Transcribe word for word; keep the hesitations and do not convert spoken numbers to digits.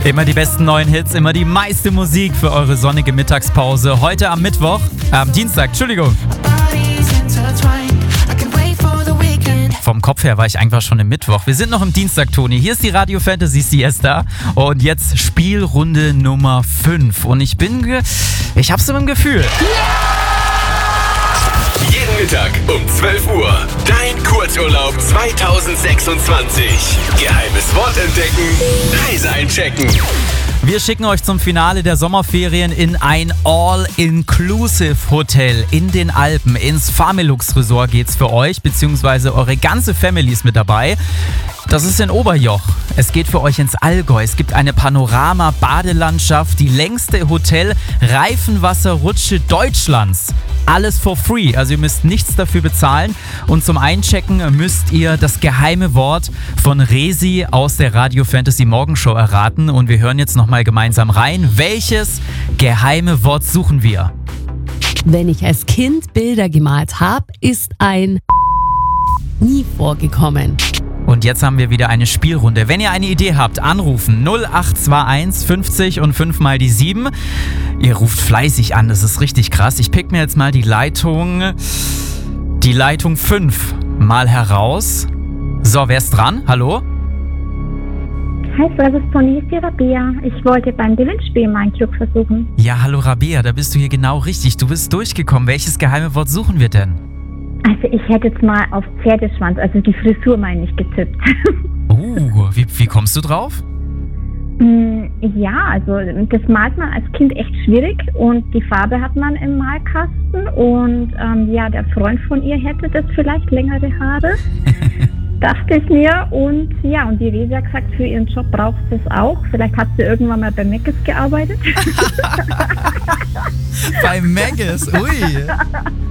Immer die besten neuen Hits, immer die meiste Musik für eure sonnige Mittagspause. Heute am Mittwoch, äh, am Dienstag, Entschuldigung. Vom Kopf her war ich einfach schon im Mittwoch. Wir sind noch im Dienstag, Toni. Hier ist die Radio Fantasy Siesta und jetzt Spielrunde Nummer fünf. Und ich bin, ge- ich hab's im Gefühl. Jeden Mittag um zwölf Uhr. Dein Kurzurlaub zwanzig sechsundzwanzig. Geheimes Wort entdecken. Reise einchecken. Wir schicken euch zum Finale der Sommerferien in ein All-Inclusive-Hotel in den Alpen. Ins Familux Resort geht's für euch, beziehungsweise eure ganze Family ist mit dabei. Das ist in Oberjoch. Es geht für euch ins Allgäu. Es gibt eine Panorama-Badelandschaft, die längste Hotel-Reifenwasserrutsche Deutschlands. Alles for free, also ihr müsst nichts dafür bezahlen. Und zum Einchecken müsst ihr das geheime Wort von Resi aus der Radio Fantasy Morgenshow erraten. Und wir hören jetzt nochmal gemeinsam rein. Welches geheime Wort suchen wir? Wenn ich als Kind Bilder gemalt habe, ist ein nie vorgekommen. Und jetzt haben wir wieder eine Spielrunde. Wenn ihr eine Idee habt, anrufen null acht zwei eins fünfzig und fünf mal die sieben. Ihr ruft fleißig an, das ist richtig krass. Ich pick mir jetzt mal die Leitung, die Leitung fünf mal heraus. So, wer ist dran? Hallo? Hi, Servus Toni, hier ist die Rabea. Ich wollte beim Gewinnspiel mein Glück versuchen. Ja, hallo Rabea, da bist du hier genau richtig. Du bist durchgekommen. Welches geheime Wort suchen wir denn? Also ich hätte jetzt mal auf Pferdeschwanz, also die Frisur meine ich, getippt. Uh, wie, wie kommst du drauf? Mm, ja, also das malt man als Kind echt schwierig und die Farbe hat man im Malkasten und ähm, ja, der Freund von ihr hätte das vielleicht längere Haare, dachte ich mir. Und ja, und die Resi hat gesagt, für ihren Job braucht sie es auch. Vielleicht hat sie irgendwann mal bei Meckes gearbeitet. Bei Meckes, ui.